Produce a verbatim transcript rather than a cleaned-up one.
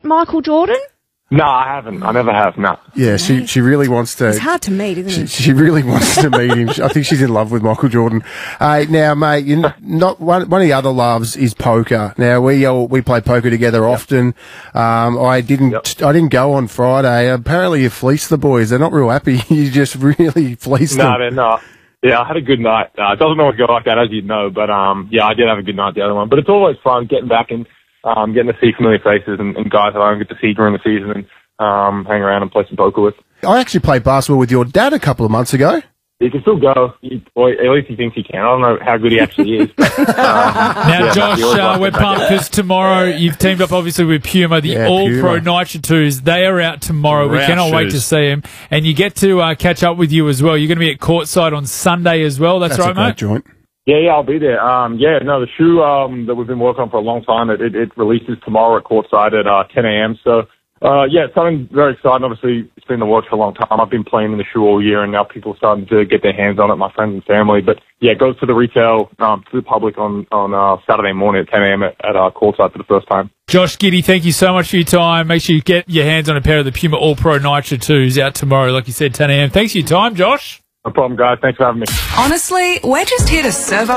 Michael Jordan? No, I haven't. I never have, no. Yeah, she she really wants to... It's hard to meet, isn't she, it? She really wants to meet him. I think she's in love with Michael Jordan. Uh, now, mate, you know, not one, one of the other loves is poker. Now, we all, we play poker together yep. often. Um, I didn't yep. I didn't go on Friday. Apparently you fleeced the boys. They're not real happy. You just really fleeced no, them. No, they're not. Yeah, I had a good night. Uh, it doesn't always go like that, as you know, but um, yeah, I did have a good night the other one. But it's always fun getting back and um, getting to see familiar faces and, and guys that I don't get to see during the season and um, hang around and play some poker with. I actually played basketball with your dad a couple of months ago. He can still go. He, or at least he thinks he can. I don't know how good he actually is. um, now, yeah, Josh, uh, we're pumped because tomorrow you've teamed up obviously with Puma, the yeah, All-Pro Nitro twos. They are out tomorrow. We cannot wait to see them. And you get to uh, catch up with you as well. You're going to be at courtside on Sunday as well. That's, That's right, a great mate? joint. Yeah, yeah, I'll be there. Um, yeah, no, the shoe um, that we've been working on for a long time, it, it, it releases tomorrow at courtside at uh, ten a.m. So, uh, yeah, it's something very exciting. Obviously, it's been in the works for a long time. I've been playing in the shoe all year, and now people are starting to get their hands on it, my friends and family. But, yeah, it goes to the retail, um, to the public on, on uh, Saturday morning at ten a.m. at, at uh, courtside for the first time. Josh Giddey, thank you so much for your time. Make sure you get your hands on a pair of the Puma All-Pro Nitro twos out tomorrow, like you said, ten a.m. Thanks for your time, Josh. No problem, guys. Thanks for having me. Honestly, we're just here to serve up